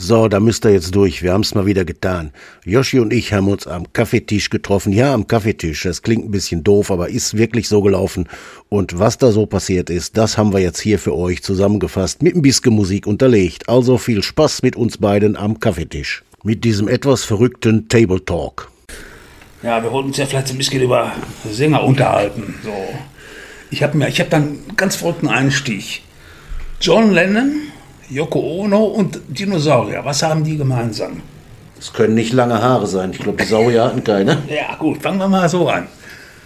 So, da müsst ihr jetzt durch. Wir haben es mal wieder getan. Joschi und ich haben uns am Kaffeetisch getroffen. Ja, am Kaffeetisch. Das klingt ein bisschen doof, aber ist wirklich so gelaufen. Und was da so passiert ist, das haben wir jetzt hier für euch zusammengefasst, mit ein bisschen Musik unterlegt. Also viel Spaß mit uns beiden am Kaffeetisch. Mit diesem etwas verrückten Table Talk. Ja, wir wollten uns ja vielleicht ein bisschen über Sänger unterhalten. So. Ich hab dann einen ganz verrückten Einstieg. John Lennon, Yoko Ono und Dinosaurier. Was haben die gemeinsam? Es können nicht lange Haare sein. Ich glaube, die Saurier hatten keine. Ja gut, fangen wir mal so an.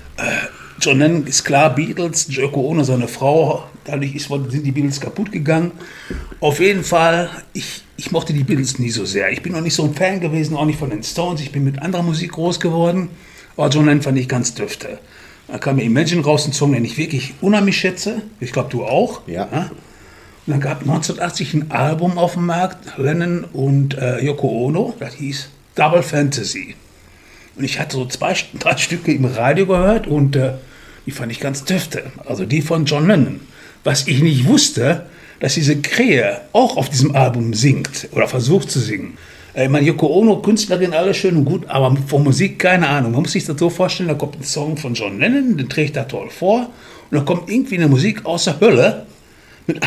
John Lennon ist klar, Beatles, Yoko Ono, seine Frau. Dadurch sind die Beatles kaputt gegangen. Auf jeden Fall, ich mochte die Beatles nie so sehr. Ich bin noch nicht so ein Fan gewesen, auch nicht von den Stones. Ich bin mit anderer Musik groß geworden. Aber John Lennon fand ich ganz dufte. Da kam mir Imagine raus, ein Song, den ich wirklich unheimlich schätze. Ich glaube, du auch. Ja. Und dann gab 1980 ein Album auf dem Markt, Lennon und Yoko Ono. Das hieß Double Fantasy. Und ich hatte so 3 Stücke im Radio gehört und die fand ich ganz dufte. Also die von John Lennon. Was ich nicht wusste, dass diese Krähe auch auf diesem Album singt oder versucht zu singen. Ich meine, Yoko Ono, Künstlerin, alles schön und gut, aber von Musik keine Ahnung. Man muss sich das so vorstellen, da kommt ein Song von John Lennon, den trägt er toll vor und dann kommt irgendwie eine Musik aus der Hölle mit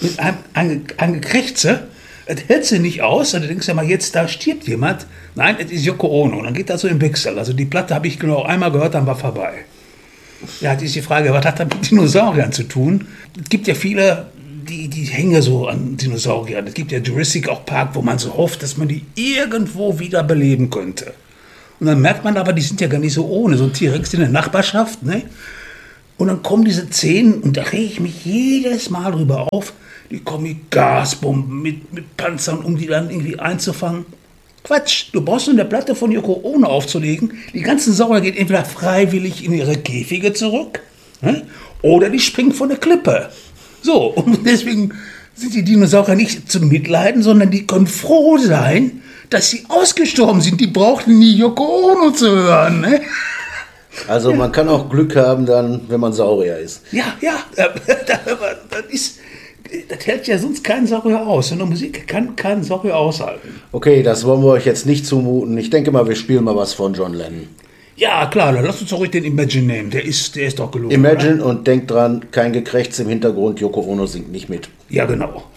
einem Gekrächze. Das hält sie nicht aus, und du denkst ja mal, jetzt da stirbt jemand. Nein, es ist Yoko Ono und dann geht das so im Wechsel. Also die Platte habe ich genau einmal gehört, dann war vorbei. Ja, jetzt ist die Frage, was hat das mit Dinosauriern zu tun? Es gibt ja viele, die hängen so an Dinosauriern. Es gibt ja Jurassic Park, wo man so hofft, dass man die irgendwo wieder beleben könnte. Und dann merkt man aber, die sind ja gar nicht so ohne. So ein T-Rex in der Nachbarschaft, ne? Und dann kommen diese Szenen, und da rege ich mich jedes Mal drüber auf, die kommen mit Gasbomben, mit Panzern, um die dann irgendwie einzufangen. Quatsch, du brauchst nur eine Platte von Yoko Ono aufzulegen. Die ganzen Saurier gehen entweder freiwillig in ihre Käfige zurück, ne? Oder die springen von der Klippe. So, und deswegen sind die Dinosaurier nicht zum Mitleiden, sondern die können froh sein, dass sie ausgestorben sind. Die brauchten nie Yoko Ono zu hören, ne? Also man kann auch Glück haben dann, wenn man Saurier ist. Ja, das hält ja sonst kein Saurier aus. Und Musik kann kein Saurier aushalten. Okay, das wollen wir euch jetzt nicht zumuten. Ich denke mal, wir spielen mal was von John Lennon. Ja, klar, dann lass uns doch ruhig den Imagine nehmen. Der ist doch gelungen. Imagine, oder? und denkt dran, kein Gekrächz im Hintergrund, Yoko Ono singt nicht mit. Ja, genau.